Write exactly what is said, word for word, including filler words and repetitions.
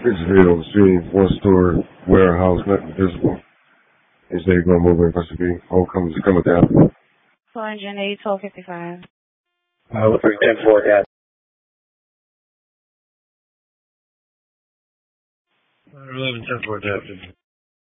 It's a video on the scene, one story, warehouse, nothing visible. They say you're going to move in investigate. Homecoming is coming down. two hundred eight, twelve fifty-five. Uh, three ten four, Dad. eleven ten four, Dad.